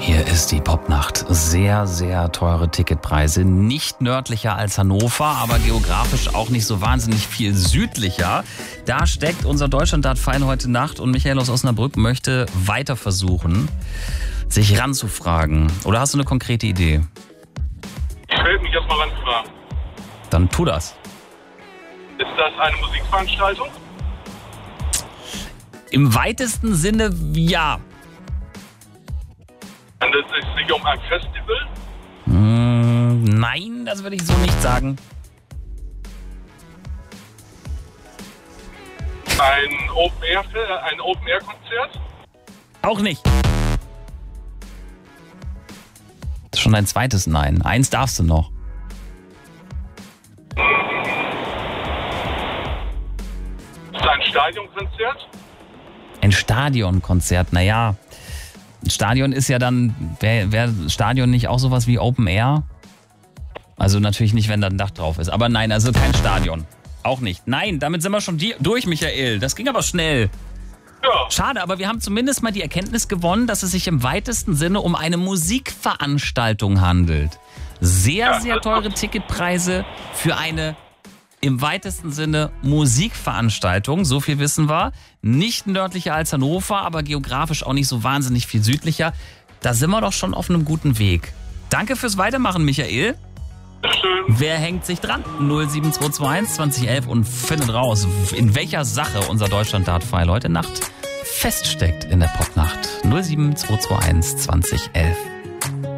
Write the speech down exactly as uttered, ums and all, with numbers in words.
Hier ist die Popnacht. Sehr, sehr teure Ticketpreise. Nicht nördlicher als Hannover, aber geografisch auch nicht so wahnsinnig viel südlicher. Da steckt unser Deutschlandrat-Verein heute Nacht und Michael aus Osnabrück möchte weiter versuchen, sich ranzufragen. Oder hast du eine konkrete Idee? Ich will mich erstmal ranfragen. Dann tu das. Ist das eine Musikveranstaltung? Im weitesten Sinne ja. Handelt es sich um ein Festival? Hm, nein, das würde ich so nicht sagen. Ein Open-Air, ein Open-Air-Konzert? Auch nicht. Das ist schon dein zweites Nein. Eins darfst du noch. Ist es ein Stadionkonzert? Ein Stadionkonzert, naja. Ein Stadion ist ja dann, wäre wär Stadion nicht auch sowas wie Open Air? Also natürlich nicht, wenn da ein Dach drauf ist. Aber nein, also kein Stadion. Auch nicht. Nein, damit sind wir schon die, durch, Michael. Das ging aber schnell. Ja. Schade, aber wir haben zumindest mal die Erkenntnis gewonnen, dass es sich im weitesten Sinne um eine Musikveranstaltung handelt. Sehr, Ja, sehr teure Ticketpreise für eine im weitesten Sinne Musikveranstaltung, so viel wissen wir. Nicht nördlicher als Hannover, aber geografisch auch nicht so wahnsinnig viel südlicher. Da sind wir doch schon auf einem guten Weg. Danke fürs Weitermachen, Michael. Schön. Wer hängt sich dran? null sieben zwei zwei eins zwanzig elf und findet raus, in welcher Sache unser Deutschlandrat-File heute Nacht feststeckt in der Popnacht. null sieben zwei zwei eins zwanzig elf.